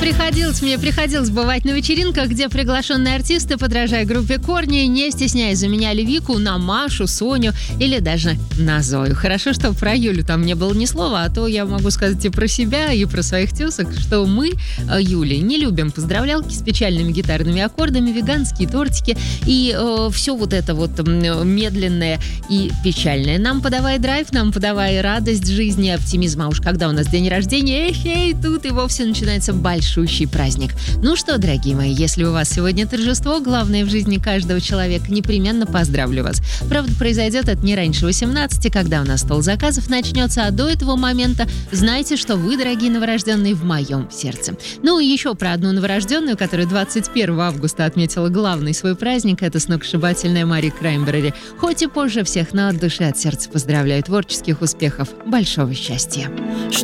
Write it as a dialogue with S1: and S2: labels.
S1: приходилось бывать на вечеринках, где приглашенные артисты, подражая группе «Корни», не стесняясь, заменяли Вику на Машу, Соню или даже на Зою. Хорошо, что про Юлю там не было ни слова, а то я могу сказать и про себя, и про своих тёсок, что мы, Юли, не любим поздравлялки с печальными гитарными аккордами, веганские тортики и все вот это вот медленное и печальное. Нам подавай драйв, нам подавай радость жизни, оптимизм. А уж когда у нас день рождения, тут и вовсе начинается большущий праздник. Ну что, дорогие мои, если у вас сегодня торжество, главное в жизни каждого человека, непременно поздравлю вас. Правда, произойдет это не раньше 18, когда у нас стол заказов начнется, а до этого момента знайте, что вы, дорогие новорожденные, в моем сердце. Ну и еще про одну новорожденную, которая 21 августа отметила главный свой праздник, это сногсшибательная Мари Краймбрери. Хоть и позже всех, но от души, от сердца поздравляю. Творческих успехов, большого счастья.